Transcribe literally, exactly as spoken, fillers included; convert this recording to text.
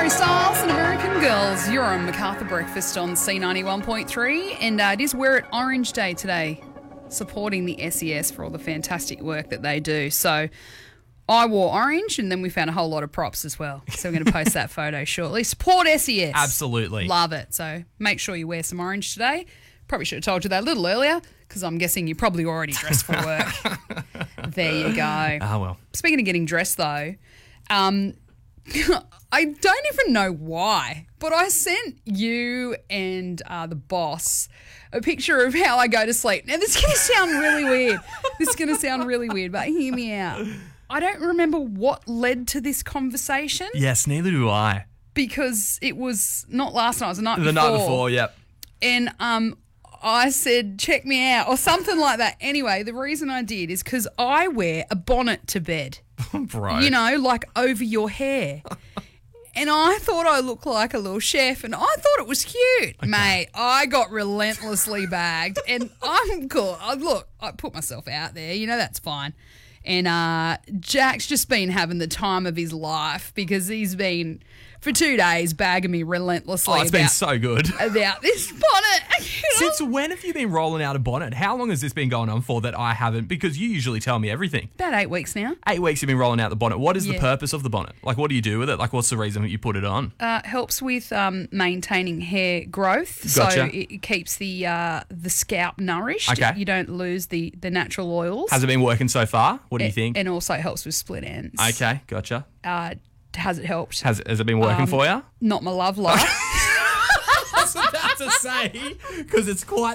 Harry Styles and American Girls. You're on MacArthur Breakfast on C ninety-one point three, and uh, it is Wear It Orange Day today, supporting the S E S for all the fantastic work that they do. So I wore orange, and then we found a whole lot of props as well. So we're going to post that photo shortly. Support S E S. Absolutely. Love it. So make sure you wear some orange today. Probably should have told you that a little earlier, because I'm guessing you're probably already dressed for work. There you go. Ah, well. Speaking of getting dressed, though, um, I don't even know why, but I sent you and uh, the boss a picture of how I go to sleep. Now, this is going to sound really weird. This is going to sound really weird, but hear me out. I don't remember what led to this conversation. Yes, neither do I. Because it was not last night, it was the night The before. night before, yep. And um, I said, check me out, or something like that. Anyway, the reason I did is because I wear a bonnet to bed. Bro. You know, like over your hair. And I thought I looked like a little chef, and I thought it was cute. Okay. Mate, I got relentlessly bagged, and I'm cool. I, look, I put myself out there. You know, that's fine. And uh, Jack's just been having the time of his life because he's been, for two days, bagging me relentlessly. Oh, it's about, been so good. About this bonnet. You know? Since when have you been rolling out a bonnet? How long has this been going on for that I haven't? Because you usually tell me everything. About eight weeks now. Eight weeks you've been rolling out the bonnet. What is Yeah. the purpose of the bonnet? Like, what do you do with it? Like, what's the reason that you put it on? Uh, helps with um, maintaining hair growth. Gotcha. So it, it keeps the uh, the scalp nourished. Okay. You don't lose the, the natural oils. Has it been working so far? What do you It- think? And also helps with split ends. Okay, gotcha. Uh, has it helped? Has it, has it been working Um, for you? Not my love life. I was about to say, because it's quite